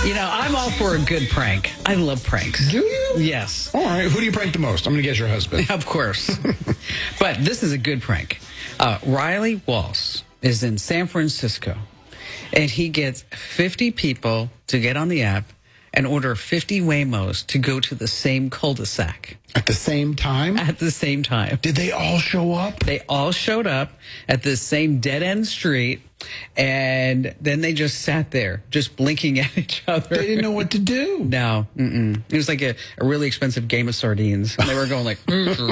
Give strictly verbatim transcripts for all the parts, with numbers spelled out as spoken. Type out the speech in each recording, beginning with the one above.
You know, I'm all for a good prank. I love pranks. Do you? Yes. All right. Who do you prank the most? I'm going to guess your husband. Of course. But this is a good prank. Uh, Riley Walsh is in San Francisco, and he gets fifty people to get on the app and order fifty Waymos to go to the same cul-de-sac. At the same time? At the same time. Did they all show up? They all showed up at the same dead-end street, and then they just sat there, just blinking at each other. They didn't know what to do. No. Mm-mm. It was like a, a really expensive game of sardines. And they were going like...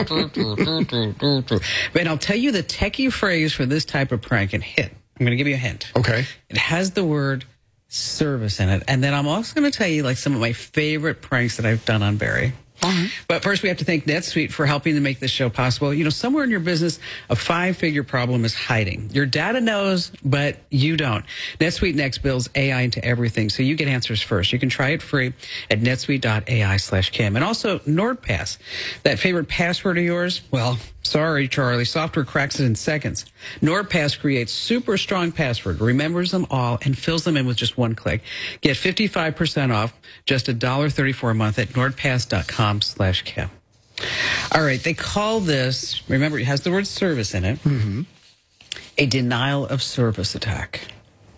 But I'll tell you the techie phrase for this type of prank and hit. I'm going to give you a hint. Okay. It has the word service in it. And then I'm also going to tell you like some of my favorite pranks that I've done on Barry. Mm-hmm. But first, we have to thank NetSuite for helping to make this show possible. You know, somewhere in your business, a five-figure problem is hiding. Your data knows, but you don't. NetSuite Next builds A I into everything, so you get answers first. You can try it free at netsuite.ai slash Kim. And also, NordPass, that favorite password of yours, well, sorry, Charlie, software cracks it in seconds. NordPass creates super strong password, remembers them all, and fills them in with just one click. Get fifty-five percent off, just one dollar thirty-four a month at nordpass.com slash Kim. All right, they call this, remember, it has the word service in it, mm-hmm. a denial of service attack.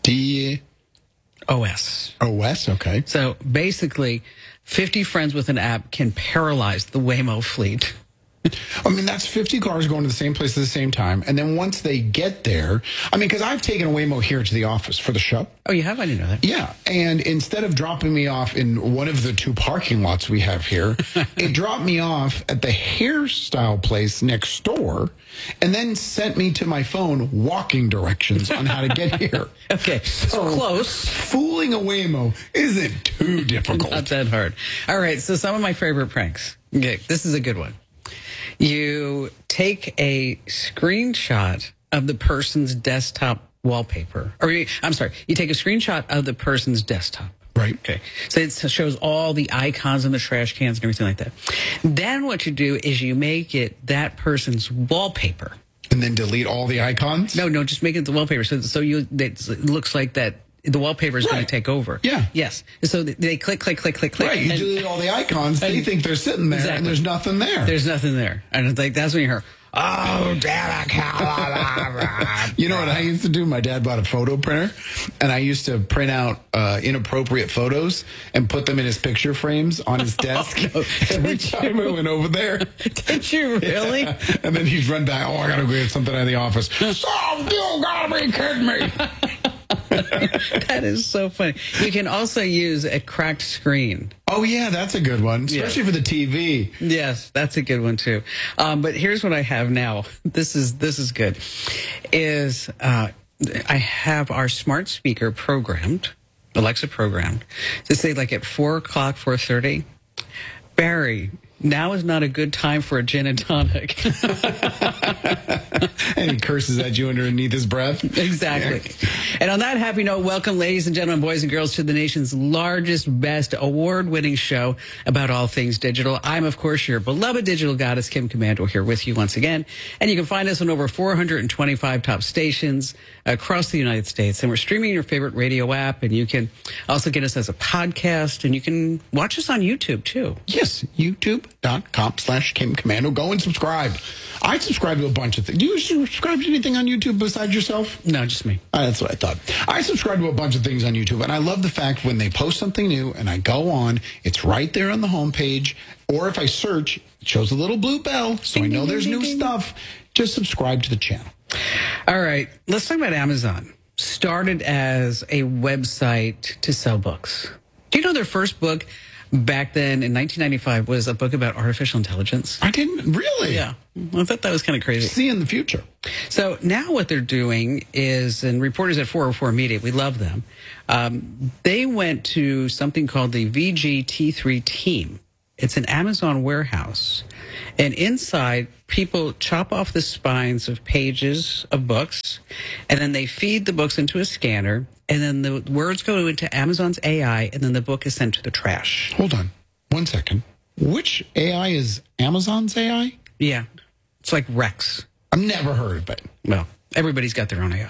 D O S. O S, okay. So basically, fifty friends with an app can paralyze the Waymo fleet. I mean, that's fifty cars going to the same place at the same time. And then once they get there, I mean, because I've taken a Waymo here to the office for the show. Oh, you have? I didn't know that. Yeah. And instead of dropping me off in one of the two parking lots we have here, it dropped me off at the hairstyle place next door and then sent me to my phone walking directions on how to get here. Okay. So close. Fooling a Waymo isn't too difficult. Not that hard. All right. So some of my favorite pranks. Okay. This is a good one. You take a screenshot of the person's desktop wallpaper. Or, you, I'm sorry, you take a screenshot of the person's desktop. Right. Okay. So it shows all the icons and the trash cans and everything like that. Then what you do is you make it that person's wallpaper. And then delete all the icons? No, no, just make it the wallpaper. So, so you it looks like that the wallpaper is right. going to take over. Yeah. Yes. So they click, click, click, click, click. Right. You and, delete all the icons. They think they're sitting there, exactly. and there's nothing there. There's nothing there. And it's like, that's when you hear, oh, damn it. You know what I used to do? My dad bought a photo printer, and I used to print out uh, inappropriate photos and put them in his picture frames on his desk. Oh, no. Every time I went over there. Did you really? Yeah. And then he'd run back, oh, I got to go get something out of the office. So, you got to be kidding me. That is so funny. You can also use a cracked screen. Oh, yeah, that's a good one, especially yeah. for the T V. Yes, that's a good one, too. Um, but here's what I have now. This is this is good. Is uh, I have our smart speaker programmed, Alexa programmed, to say like at four o'clock, four thirty, Barry, now is not a good time for a gin and tonic. And he curses at you underneath his breath. Exactly. Yeah. And on that happy note, welcome, ladies and gentlemen, boys and girls, to the nation's largest, best, award-winning show about all things digital. I'm, of course, your beloved digital goddess, Kim Komando, here with you once again. And you can find us on over four hundred twenty-five top stations across the United States. And we're streaming your favorite radio app. And you can also get us as a podcast. And you can watch us on YouTube, too. Yes, YouTube.com slash Kim Komando. Go and subscribe. I subscribe to a bunch of things. Do you subscribe to anything on YouTube besides yourself? No, just me. Uh, that's what I thought. I subscribe to a bunch of things on YouTube, and I love the fact when they post something new and I go on, it's right there on the homepage, or if I search, it shows a little blue bell, so I know there's new stuff. Just subscribe to the channel. All right, let's talk about Amazon. Started as a website to sell books. Do you know their first book back then in nineteen ninety-five was a book about artificial intelligence? I didn't really. Yeah. I thought that was kind of crazy. See in the future. So now what they're doing is, and reporters at four oh four Media, we love them, um, they went to something called the V G T three team. It's an Amazon warehouse. And inside, people chop off the spines of pages of books, and then they feed the books into a scanner, and then the words go into Amazon's A I, and then the book is sent to the trash. Hold on. One second. Which A I is Amazon's A I? Yeah. It's like Rex. I've never heard of it. Well, everybody's got their own A I.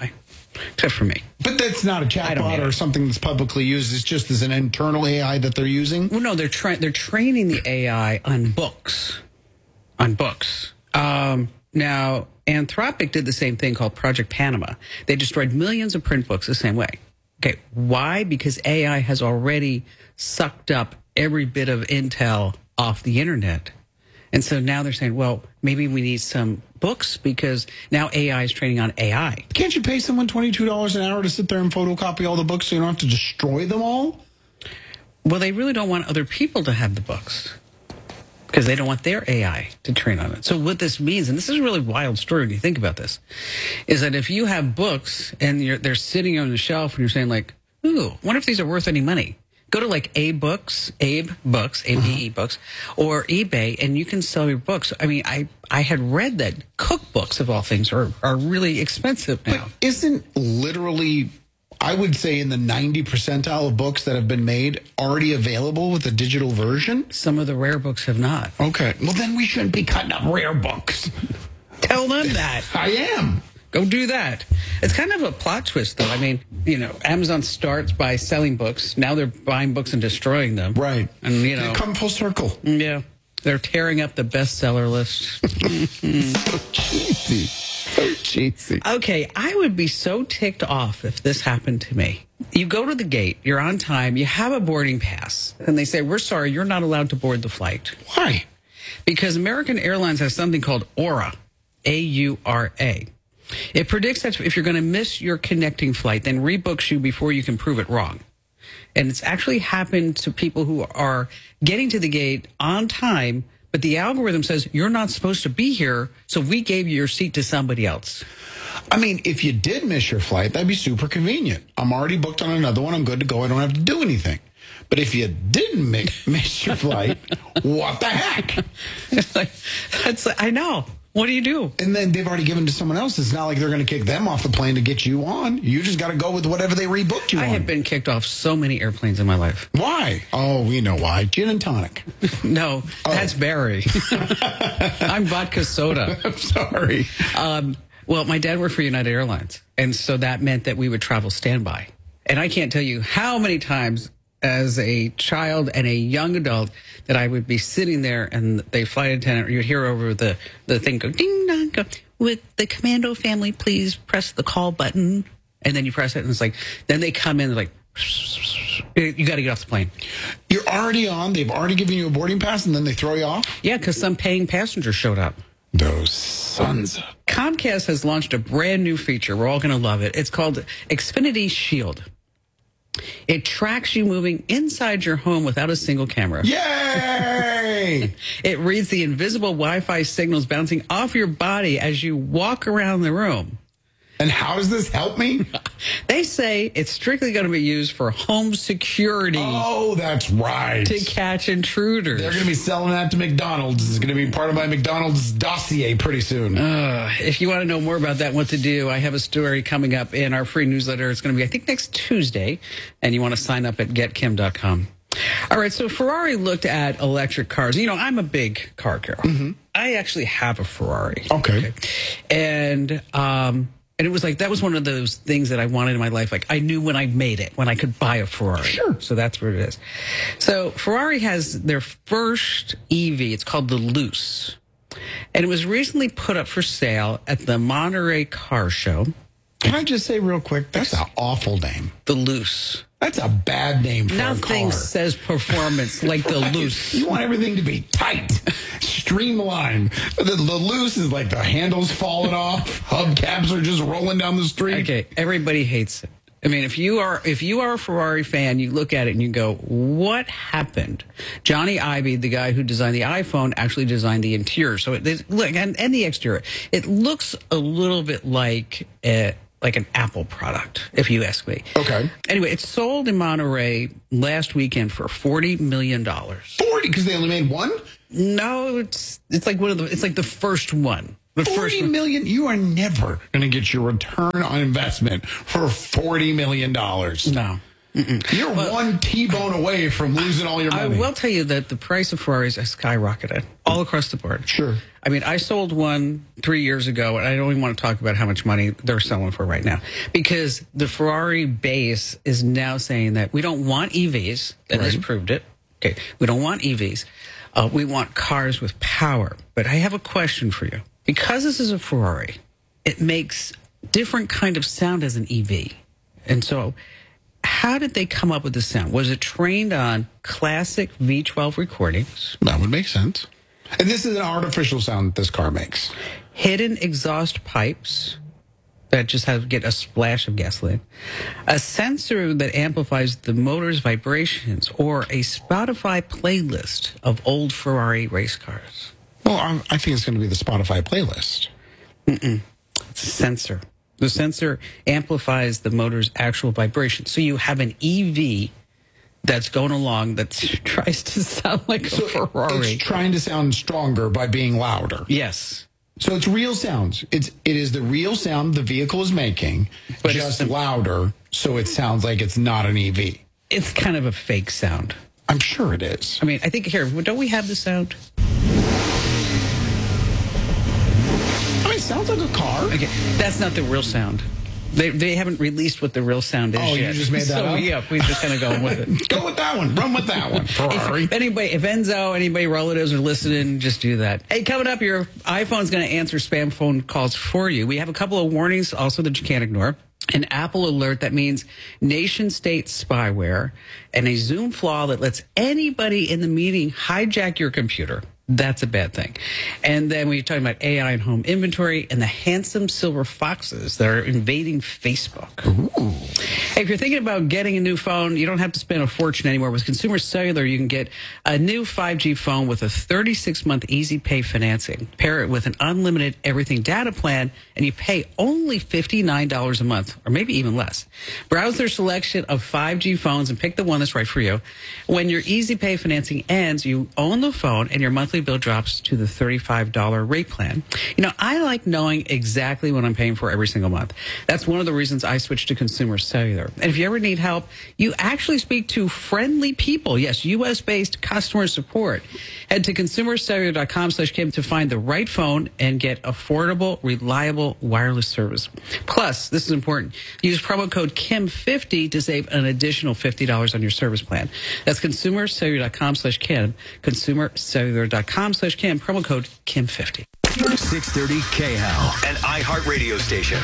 except for me. But that's not a I don't need chatbot or it. something that's publicly used. It's just as an internal A I that they're using. Well, no, they're tra- they're training the A I on books, on books. Um, now, Anthropic did the same thing called Project Panama. They destroyed millions of print books the same way. Okay, why? Because A I has already sucked up every bit of intel off the internet. And so now they're saying, well, maybe we need some books because now A I is training on A I. Can't you pay someone twenty-two dollars an hour to sit there and photocopy all the books so you don't have to destroy them all? Well, they really don't want other people to have the books because they don't want their A I to train on it. So what this means, and this is a really wild story when you think about this, is that if you have books and you're, they're sitting on the shelf and you're saying like, ooh, wonder if these are worth any money. Go to like Abe Books, Abe Books, A B E Books, or eBay, and you can sell your books. I mean, I, I had read that cookbooks, of all things, are, are really expensive now. But isn't literally, I would say, in the ninety percentile of books that have been made already available with a digital version? Some of the rare books have not. Okay. Well, then we shouldn't be cutting up rare books. Tell them that. I am. Go do that. It's kind of a plot twist, though. I mean, you know, Amazon starts by selling books. Now they're buying books and destroying them. Right. And, you know. Come full circle. Yeah. They're tearing up the bestseller list. So cheesy. So cheesy. Okay, I would be so ticked off if this happened to me. You go to the gate, you're on time, you have a boarding pass, and they say, we're sorry, you're not allowed to board the flight. Why? Because American Airlines has something called Aura, A U R A. It predicts that if you're going to miss your connecting flight, then rebooks you before you can prove it wrong. And it's actually happened to people who are getting to the gate on time, but the algorithm says you're not supposed to be here, so we gave you your seat to somebody else. I mean, if you did miss your flight, that'd be super convenient. I'm already booked on another one. I'm good to go. I don't have to do anything. But if you didn't make, miss your flight, what the heck? It's like, that's, I know. What do you do? And then they've already given to someone else. It's not like they're going to kick them off the plane to get you on. You just got to go with whatever they rebooked you I on. have been kicked off so many airplanes in my life. Why? Oh, we know why. Gin and tonic. No, Oh. that's Barry. I'm vodka soda. I'm sorry. Um, well, my dad worked for United Airlines, and so that meant that we would travel standby. And I can't tell you how many times as a child and a young adult that I would be sitting there and the flight attendant, you'd hear over the, the thing go, ding, dong, go, with the commando family, please press the call button. And then you press it, and it's like, then they come in, like, you got to get off the plane. You're already on. They've already given you a boarding pass, and then they throw you off? Yeah, because some paying passenger showed up. Those sons of... Comcast has launched a brand new feature. We're all going to love it. It's called Xfinity Shield. It tracks you moving inside your home without a single camera. Yay! It reads the invisible Wi-Fi signals bouncing off your body as you walk around the room. And how does this help me? They say it's strictly going to be used for home security Oh, that's right. to catch intruders. They're going to be selling that to McDonald's. It's going to be part of my McDonald's dossier pretty soon. Uh, if you want to know more about that, what to do, I have a story coming up in our free newsletter. It's going to be, I think, next Tuesday, and you want to sign up at get kim dot com. All right, so Ferrari looked at electric cars. You know, I'm a big car girl. Mm-hmm. I actually have a Ferrari. Okay. okay. And... um And it was like, that was one of those things that I wanted in my life. Like, I knew when I made it, when I could buy a Ferrari. Sure. So that's what it is. So Ferrari has their first E V. It's called the Luce. And it was recently put up for sale at the Monterey Car Show. Can I just say real quick, that's an awful name. The Luce. That's a bad name for Nothing a car. says performance like the Luce. You want everything to be tight, streamlined. The, the loose is like the handles falling off, hubcaps are just rolling down the street. Okay, everybody hates it. I mean, if you are if you are a Ferrari fan, you look at it and you go, "What happened?" Johnny Ive, the guy who designed the iPhone, actually designed the interior. So it, it look and, and the exterior. It looks a little bit like a, like an Apple product, if you ask me. Okay. Anyway, it sold in Monterey last weekend for forty million dollars. forty, because they only made one? No, it's it's like one of the it's like the first one. The first forty one. million? You are never going to get your return on investment for forty million dollars. No. Mm-mm. You're well, one T-bone away from losing all your money. I will tell you that the price of Ferraris has skyrocketed all across the board. Sure. I mean, I sold one three years ago, and I don't even want to talk about how much money they're selling for right now, because the Ferrari base is now saying that we don't want E Vs, and right. has proved it. Okay, we don't want E Vs. Uh, we want cars with power. But I have a question for you. Because this is a Ferrari, it makes different kind of sound as an E V. And so how did they come up with the sound? Was it trained on classic V twelve recordings? That would make sense. And this is an artificial sound that this car makes. Hidden exhaust pipes that just have get a splash of gasoline. A sensor that amplifies the motor's vibrations, or a Spotify playlist of old Ferrari race cars. Well, I, I think it's going to be the Spotify playlist. Mm-mm. It's a sensor. The sensor amplifies the motor's actual vibration. So you have an E V that's going along that tries to sound like a so Ferrari. It's trying to sound stronger by being louder. Yes. So it's real sounds. It's it is the real sound the vehicle is making, but just it's, louder, so it sounds like it's not an E V. It's kind of a fake sound. I'm sure it is. I mean, I think here, don't we have the sound? I mean, it sounds like a car. Okay, that's not the real sound. They they haven't released what the real sound is oh, yet. You just made that so, up? Yeah, we just kind of go with it. Go with that one. Run with that one. Ferrari. If anybody, if Enzo, anybody relatives are listening, just do that. Hey, coming up, your iPhone's going to answer spam phone calls for you. We have a couple of warnings also that you can't ignore. An Apple alert that means nation-state spyware, and a Zoom flaw that lets anybody in the meeting hijack your computer. That's a bad thing. And then we're talking about A I and home inventory and the handsome silver foxes that are invading Facebook. Ooh. Hey, if you're thinking about getting a new phone, you don't have to spend a fortune anymore. With Consumer Cellular, you can get a new five G phone with a thirty-six month easy pay financing. Pair it with an unlimited everything data plan, and you pay only fifty-nine dollars a month, or maybe even less. Browse their selection of five G phones and pick the one that's right for you. When your easy pay financing ends, you own the phone, and your monthly bill drops to the thirty-five dollars rate plan. You know, I like knowing exactly what I'm paying for every single month. That's one of the reasons I switched to Consumer Cellular. And if you ever need help, you actually speak to friendly people. Yes, U S-based customer support. Head to consumercellular.com slash Kim to find the right phone and get affordable, reliable wireless service. Plus, this is important, use promo code Kim fifty to save an additional fifty dollars on your service plan. That's consumercellular.com slash Kim, consumercellular.com slash Kim, promo code Kim fifty. six thirty K H A L, an iHeart radio station.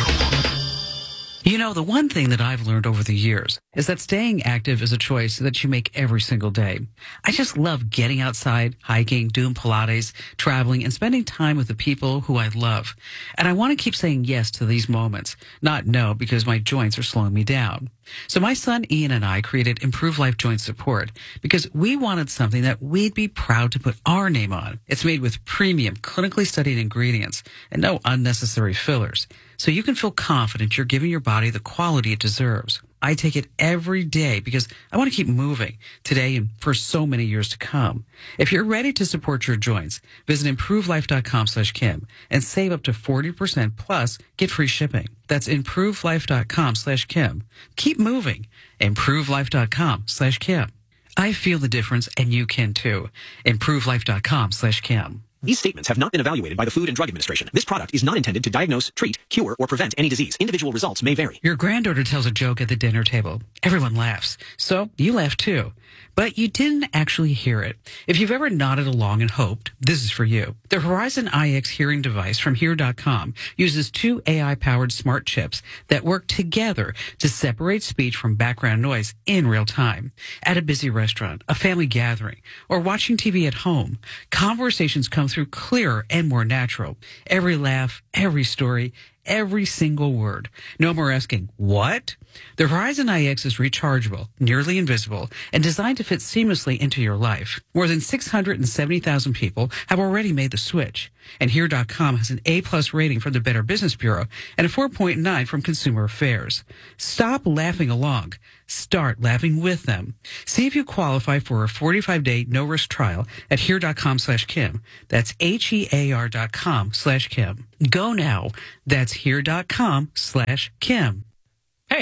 You know, the one thing that I've learned over the years is that staying active is a choice that you make every single day. I just love getting outside, hiking, doing Pilates, traveling, and spending time with the people who I love. And I want to keep saying yes to these moments, not no because my joints are slowing me down. So my son Ian and I created Improve Life Joint Support because we wanted something that we'd be proud to put our name on. It's made with premium, clinically studied ingredients and no unnecessary fillers. So you can feel confident you're giving your body the quality it deserves. I take it every day because I want to keep moving today and for so many years to come. If you're ready to support your joints, visit improvelife.com slash Kim and save up to forty percent plus get free shipping. That's improvelife.com slash Kim. Keep moving. Improvelife.com slash Kim. I feel the difference and you can too. Improvelife.com slash Kim. These statements have not been evaluated by the Food and Drug Administration. This product is not intended to diagnose, treat, cure, or prevent any disease. Individual results may vary. Your granddaughter tells a joke at the dinner table. Everyone laughs. So you laugh too. But you didn't actually hear it. If you've ever nodded along and hoped, this is for you. The Horizon I X hearing device from here dot com uses two A I-powered smart chips that work together to separate speech from background noise in real time. At a busy restaurant, a family gathering, or watching T V at home, conversations come through clearer and more natural. Every laugh, every story, every single word. No more asking, what? The Horizon I X is rechargeable, nearly invisible, and designed to fit seamlessly into your life. More than six hundred seventy thousand people have already made the switch. And here dot com has an A-plus rating from the Better Business Bureau and a four point nine from Consumer Affairs. Stop laughing along. Start laughing with them. See if you qualify for a forty-five day no-risk trial at here dot com slash Kim. That's H-E-A-R dot com slash Kim. Go now. That's here dot com slash Kim. Hey,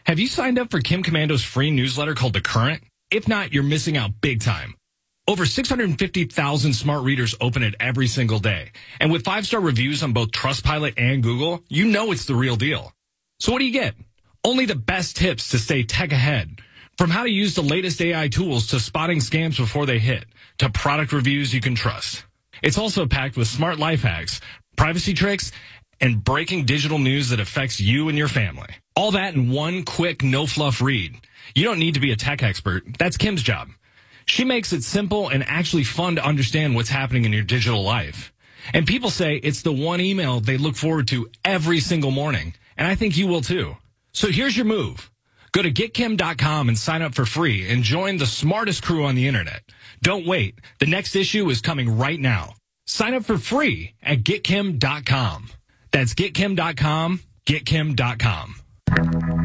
Have you signed up for Kim Commando's free newsletter called The Current? If not, you're missing out big time. Over six hundred fifty thousand smart readers open it every single day. And with five-star reviews on both Trustpilot and Google, you know it's the real deal. So what do you get? Only the best tips to stay tech ahead. From how to use the latest A I tools to spotting scams before they hit, to product reviews you can trust. It's also packed with smart life hacks, privacy tricks, and breaking digital news that affects you and your family. All that in one quick, no-fluff read. You don't need to be a tech expert. That's Kim's job. She makes it simple and actually fun to understand what's happening in your digital life. And people say it's the one email they look forward to every single morning. And I think you will too. So here's your move. Go to get kim dot com and sign up for free and join the smartest crew on the internet. Don't wait. The next issue is coming right now. Sign up for free at get kim dot com. That's get kim dot com, get kim dot com.